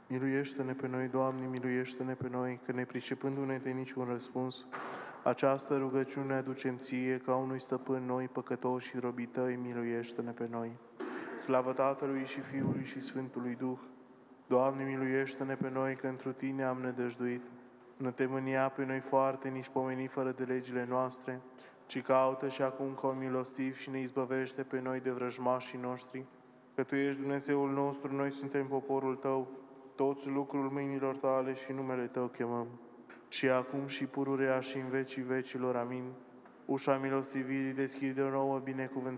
Miluiește-ne pe noi, Doamne, miluiește-ne pe noi, că nepricepându-ne de niciun răspuns, această rugăciune aducem Ție, ca unui stăpân noi, păcătoși și robii Tăi, miluiește-ne pe noi. Slavă Tatălui și Fiului și Sfântului Duh! Doamne, miluiește-ne pe noi, că întru Tine am nădăjduit. Nu te mânia pe noi foarte, nici pomeni fără de legile noastre, ci caută și acum ca un milostiv și ne izbăvește pe noi de vrăjmașii noștri. Că Tu ești Dumnezeul nostru, noi suntem poporul Tău, toți lucrul mâinilor Tale și numele Tău chemăm. Și acum și pururea și în vecii vecilor, amin. Ușa milostivirii deschide o nouă binecuvântare